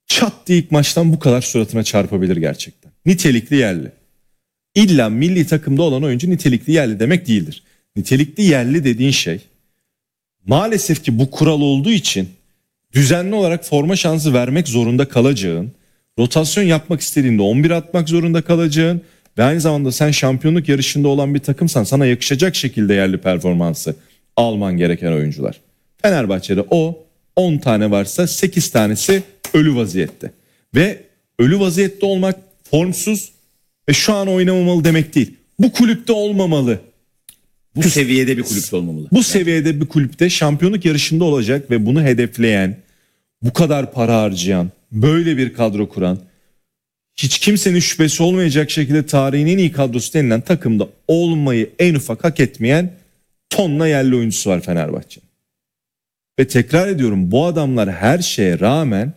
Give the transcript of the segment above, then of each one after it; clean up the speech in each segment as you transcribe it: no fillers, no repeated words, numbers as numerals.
çat diye ilk maçtan bu kadar suratına çarpabilir gerçekten. Nitelikli yerli. İlla milli takımda olan oyuncu nitelikli yerli demek değildir. Nitelikli yerli dediğin şey maalesef ki bu kural olduğu için düzenli olarak forma şansı vermek zorunda kalacağın, rotasyon yapmak istediğinde 11 atmak zorunda kalacağın ve aynı zamanda sen şampiyonluk yarışında olan bir takımsan sana yakışacak şekilde yerli performansı alman gereken oyuncular. Fenerbahçe'de o 10 tane varsa 8 tanesi ölü vaziyette. Ve ölü vaziyette olmak formsuz ve şu an oynamamalı demek değil. Bu kulüpte olmamalı. Bu seviyede bir kulüpte olmamalı. Bu seviyede bir kulüpte şampiyonluk yarışında olacak ve bunu hedefleyen, bu kadar para harcayan, böyle bir kadro kuran, hiç kimsenin şüphesi olmayacak şekilde tarihin en iyi kadrosu denilen takımda olmayı en ufak hak etmeyen tonla yerli oyuncusu var Fenerbahçe'nin. Ve tekrar ediyorum, bu adamlar her şeye rağmen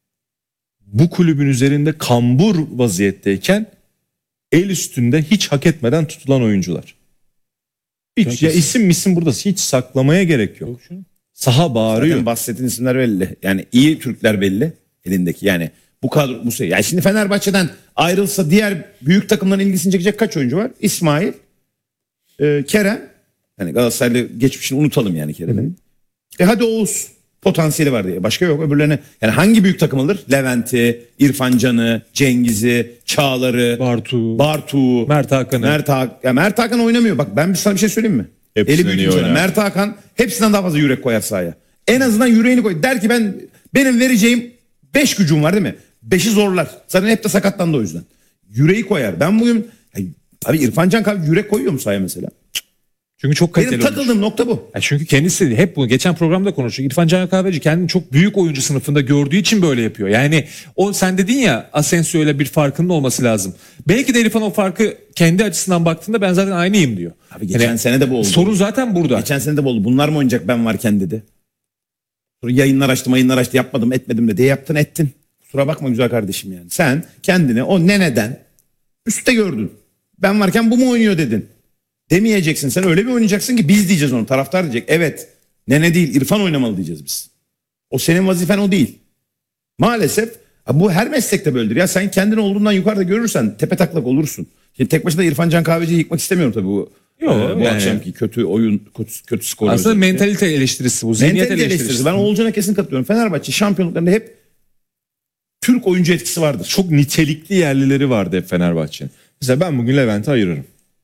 bu kulübün üzerinde kambur vaziyetteyken el üstünde hiç hak etmeden tutulan oyuncular. Hiç, ya isim burada hiç saklamaya gerek yok. Saha bağırıyor. Zaten bahsettiğin isimler belli. Yani iyi Türkler belli elindeki. Yani bu kadro bu seviye. Yani şimdi Fenerbahçe'den ayrılsa diğer büyük takımların ilgisini çekecek kaç oyuncu var? İsmail, Kerem. Yani Galatasaraylı geçmişini unutalım yani Kerem'in. Hadi Oğuz potansiyeli var diye. Başka yok öbürlerine. Yani hangi büyük takım alır? Levent'i, İrfan Can'ı, Cengiz'i, Çağlar'ı, Bartu, Mert Hakan oynamıyor. Bak ben sana bir şey söyleyeyim mi? Eli büyük oynar. Mert Hakan hepsinden daha fazla yürek koyar sahaya. En azından yüreğini koy. Der ki benim vereceğim 5 gücüm var değil mi? 5'i zorlar. Zaten hep de sakatlandı o yüzden. Yüreği koyar. Ben bugün abi İrfan Can yürek koyuyor mu sahaya mesela? Çünkü çok kaliteli benim takıldığım nokta bu. Ya çünkü kendisi hep bunu geçen programda konuştuk. İrfan Can Kahveci kendini çok büyük oyuncu sınıfında gördüğü için böyle yapıyor. Yani o sen dedin ya Asensio ile bir farkının olması lazım. Belki de İrfan o farkı kendi açısından baktığında ben zaten aynıyım diyor. Abi geçen sene de bu oldu. Sorun zaten burada. Geçen sene de bu oldu. Bunlar mı oynayacak ben varken dedi. Sonra yayınlar açtı yapmadım etmedim de diye yaptın ettin. Kusura bakma güzel kardeşim yani. Sen kendini o neneden üstte gördün. Ben varken bu mu oynuyor dedin. Demeyeceksin. Sen öyle bir oynayacaksın ki biz diyeceğiz onu. Taraftar diyecek. Evet. Nene değil İrfan oynamalı diyeceğiz biz. O senin vazifen o değil. Maalesef bu her meslekte böyledir. Ya sen kendini olduğundan yukarıda görürsen tepe taklak olursun. Şimdi tek başına İrfan Can Kahveci'yi yıkmak istemiyorum tabii bu. Bu akşamki kötü oyun, kötü skor. Aslında özellikle. mentalite eleştirisi bu. Zihniyet eleştirisi. Ben Oğulcan'a kesin katılıyorum. Fenerbahçe şampiyonluklarında hep Türk oyuncu etkisi vardır. Çok nitelikli yerlileri vardı hep Fenerbahçe'nin. Mesela ben bugün Levent'i ayırırım.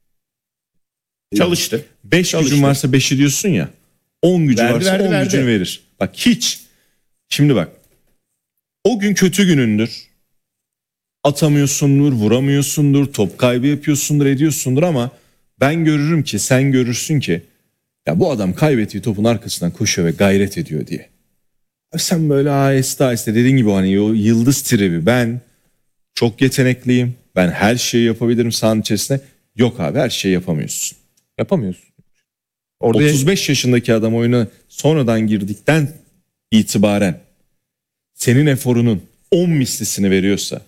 Çalıştı. 5 gücün varsa 5'i diyorsun ya. 10 gücü varsa 10 gücünü verir. Bak hiç. Şimdi bak. O gün kötü günündür. Atamıyorsundur, vuramıyorsundur, top kaybı yapıyorsundur, ediyorsundur ama ben görürüm ki, sen görürsün ki ya bu adam kaybettiği topun arkasından koşuyor ve gayret ediyor diye. Sen böyle aheste dediğin gibi hani o yıldız tribi, ben çok yetenekliyim, ben her şeyi yapabilirim sahanın içerisinde. Yok abi, her şeyi yapamıyorsun. Yapamıyorsun. 35 yaşındaki adam oyuna sonradan girdikten itibaren senin eforunun 10 mislisini veriyorsa,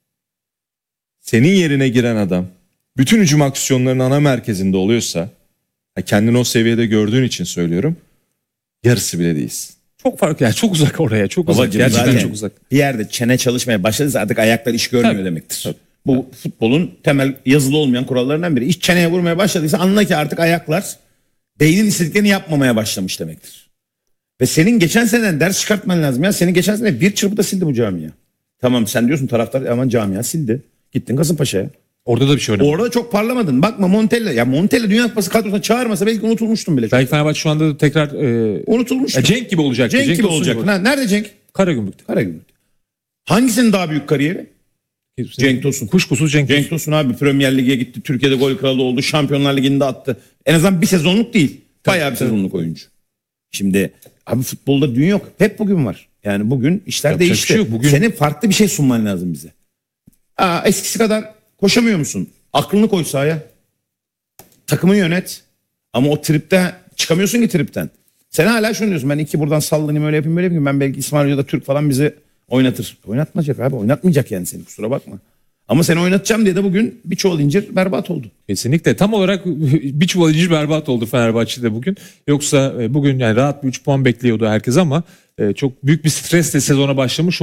senin yerine giren adam bütün hücum aksiyonlarının ana merkezinde oluyorsa, kendini o seviyede gördüğün için söylüyorum, yarısı bile değilsin. Çok farklı yani, çok uzak oraya, çok uzak. Gerçekten çok uzak. Bir yerde çene çalışmaya başladıysa artık ayaklar iş görmüyor demektir. Tabii. Bu futbolun temel yazılı olmayan kurallarından biri. İş çeneye vurmaya başladıysa anla ki artık ayaklar beynin istediklerini yapmamaya başlamış demektir. Ve senin geçen seneden ders çıkartman lazım ya. Senin geçen sene bir çırpıda sildi bu camia. Tamam sen diyorsun taraftar aman camia sildi. Gittin Kasımpaşa'ya. Orada da bir şey önemli. Orada çok parlamadın. Bakma Montella. Ya Montella Dünya Kupası kadrosuna çağırmasa belki unutulmuştun bile. Belki Fenerbahçe şu anda tekrar unutulmuştu. Cenk gibi olacaktı. Cenk gibi olacaktı. Nerede Cenk? Karagümrük'te. Hangisinin daha büyük kariyeri? Cenk Tosun. Kuşkusuz Cenk Tosun abi Premier Lig'e gitti. Türkiye'de gol kralı oldu. Şampiyonlar Ligi'nde attı. En azından bir sezonluk değil. Bayağı bir sezonluk oyuncu. Şimdi abi futbolda dün yok. Hep bugün var. Yani bugün işler yapacak değişti. Şey yok. Bugün... Senin farklı bir şey sunman lazım bize. Eskisi kadar koşamıyor musun? Aklını koy sahaya. Takımı yönet. Ama o tripte çıkamıyorsun ki tripten. Sen hala şunu diyorsun. Ben iki buradan sallanayım öyle yapayım böyle yapayım. Ben belki İsmail Hoca da Türk falan bizi oynatır. Oynatmayacak abi. Oynatmayacak yani seni, kusura bakma. Ama seni oynatacağım diye de bugün bir çuval incir berbat oldu. Kesinlikle. Tam olarak bir çuval incir berbat oldu Fenerbahçe'de bugün. Yoksa bugün yani rahat bir 3 puan bekliyordu herkes ama çok büyük bir stresle sezona başlamış